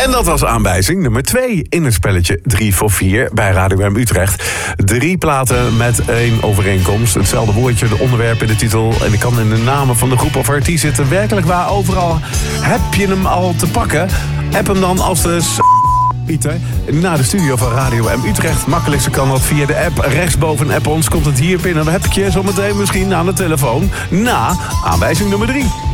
En dat was aanwijzing nummer 2 in het spelletje 3 voor 4 bij Radio M Utrecht. 3 platen met 1 overeenkomst. Hetzelfde woordje, de onderwerp in de titel. En die kan in de namen van de groep of artiest zitten. Werkelijk waar, overal heb je hem al te pakken. App hem dan als de Pieter naar de studio van Radio M Utrecht. Makkelijkste kan dat via de app. Rechtsboven app ons komt het hier binnen. Dan heb ik je zometeen misschien aan de telefoon na aanwijzing nummer 3.